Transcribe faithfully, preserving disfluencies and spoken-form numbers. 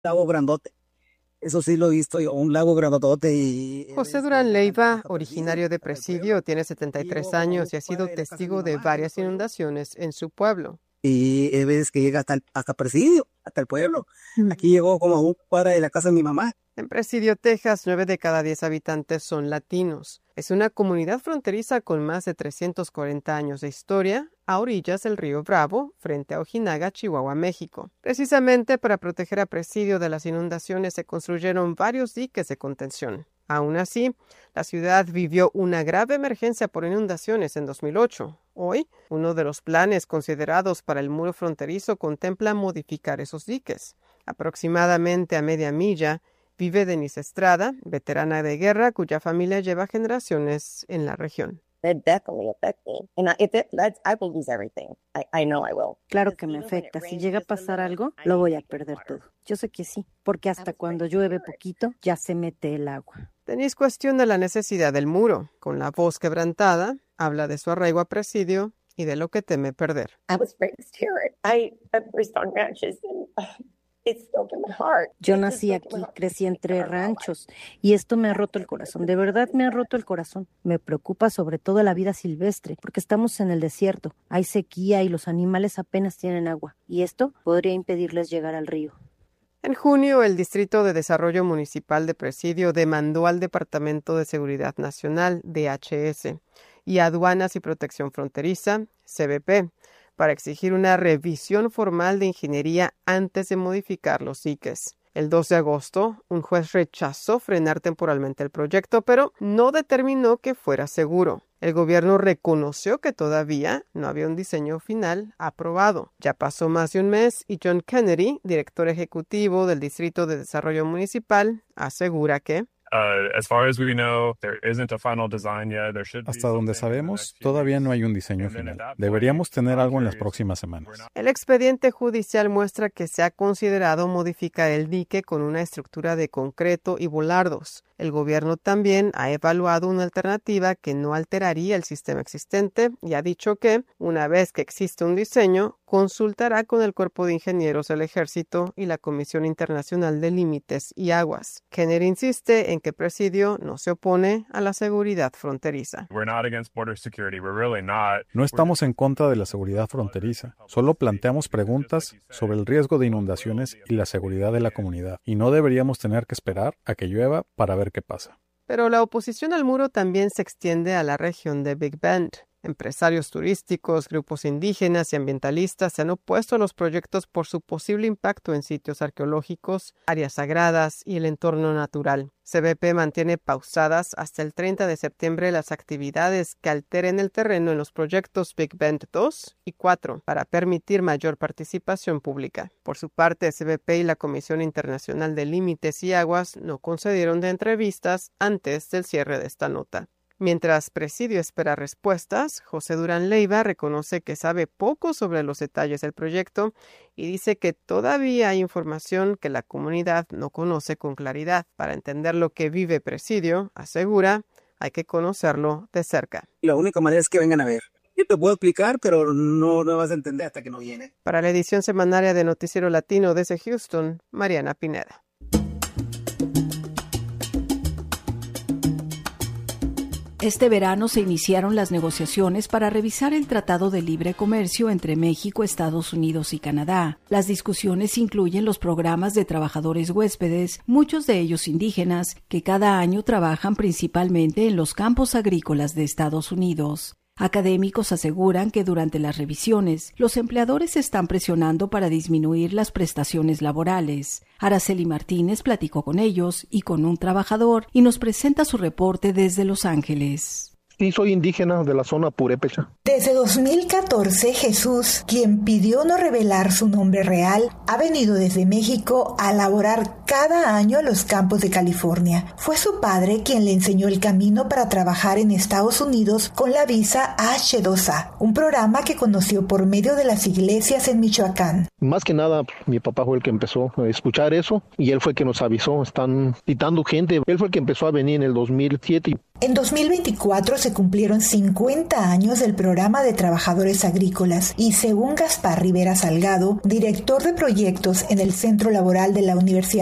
lago grandote. Eso sí lo he visto yo, un lago grandote y... José Durán Leiva, originario de Presidio, tiene setenta y tres años y ha sido testigo de varias inundaciones en su pueblo. Y hay veces que llega hasta el hasta Presidio, hasta el pueblo. Aquí llegó como a un cuadra de la casa de mi mamá. En Presidio, Texas, nueve de cada diez habitantes son latinos. Es una comunidad fronteriza con más de trescientos cuarenta años de historia, a orillas del río Bravo, frente a Ojinaga, Chihuahua, México. Precisamente para proteger a Presidio de las inundaciones se construyeron varios diques de contención. Aún así, la ciudad vivió una grave emergencia por inundaciones en dos mil ocho. Hoy, uno de los planes considerados para el muro fronterizo contempla modificar esos diques. Aproximadamente a media milla, vive Denise Estrada, veterana de guerra cuya familia lleva generaciones en la región. Claro que me afecta. Si llega a pasar algo, lo voy a perder todo. Yo sé que sí, porque hasta cuando llueve poquito, ya se mete el agua. Denise cuestiona la necesidad del muro. Con la voz quebrantada, habla de su arraigo a Presidio y de lo que teme perder. Yo nací aquí, crecí entre ranchos y esto me ha roto el corazón, de verdad me ha roto el corazón. Me preocupa sobre todo la vida silvestre, porque estamos en el desierto, hay sequía y los animales apenas tienen agua, y esto podría impedirles llegar al río. En junio, el Distrito de Desarrollo Municipal de Presidio demandó al Departamento de Seguridad Nacional, D H S, y Aduanas y Protección Fronteriza, C B P, para exigir una revisión formal de ingeniería antes de modificar los diques. El dos de agosto, un juez rechazó frenar temporalmente el proyecto, pero no determinó que fuera seguro. El gobierno reconoció que todavía no había un diseño final aprobado. Ya pasó más de un mes y John Kennedy, director ejecutivo del Distrito de Desarrollo Municipal, asegura que Hasta donde sabemos, todavía no hay un diseño final. Deberíamos tener algo en las próximas semanas. El expediente judicial muestra que se ha considerado modificar el dique con una estructura de concreto y volardos. El gobierno también ha evaluado una alternativa que no alteraría el sistema existente y ha dicho que, una vez que existe un diseño, consultará con el Cuerpo de Ingenieros del Ejército y la Comisión Internacional de Límites y Aguas. Kennedy insiste en que Presidio no se opone a la seguridad fronteriza. No estamos en contra de la seguridad fronteriza, solo planteamos preguntas sobre el riesgo de inundaciones y la seguridad de la comunidad, y no deberíamos tener que esperar a que llueva para ver qué pasa. Pero la oposición al muro también se extiende a la región de Big Bend. Empresarios turísticos, grupos indígenas y ambientalistas se han opuesto a los proyectos por su posible impacto en sitios arqueológicos, áreas sagradas y el entorno natural. C B P mantiene pausadas hasta el treinta de septiembre las actividades que alteren el terreno en los proyectos Big Bend dos y cuatro para permitir mayor participación pública. Por su parte, C B P y la Comisión Internacional de Límites y Aguas no concedieron de entrevistas antes del cierre de esta nota. Mientras Presidio espera respuestas, José Durán Leiva reconoce que sabe poco sobre los detalles del proyecto y dice que todavía hay información que la comunidad no conoce con claridad. Para entender lo que vive Presidio, asegura, hay que conocerlo de cerca. La única manera es que vengan a ver. Yo te puedo explicar, pero no, no vas a entender hasta que no viene. Para la edición semanaria de Noticiero Latino desde Houston, Mariana Pineda. Este verano se iniciaron las negociaciones para revisar el Tratado de Libre Comercio entre México, Estados Unidos y Canadá. Las discusiones incluyen los programas de trabajadores huéspedes, muchos de ellos indígenas, que cada año trabajan principalmente en los campos agrícolas de Estados Unidos. Académicos aseguran que durante las revisiones, los empleadores están presionando para disminuir las prestaciones laborales. Araceli Martínez platicó con ellos y con un trabajador y nos presenta su reporte desde Los Ángeles. Sí, soy indígena de la zona purépecha. Desde dos mil catorce, Jesús, quien pidió no revelar su nombre real, ha venido desde México a laborar cada año en los campos de California. Fue su padre quien le enseñó el camino para trabajar en Estados Unidos con la visa hache dos A, un programa que conoció por medio de las iglesias en Michoacán. Más que nada, mi papá fue el que empezó a escuchar eso y él fue el que nos avisó. Están citando gente. Él fue el que empezó a venir en el dos mil siete. En dos mil veinticuatro se cumplieron cincuenta años del programa de trabajadores agrícolas y según Gaspar Rivera Salgado, director de proyectos en el Centro Laboral de la Universidad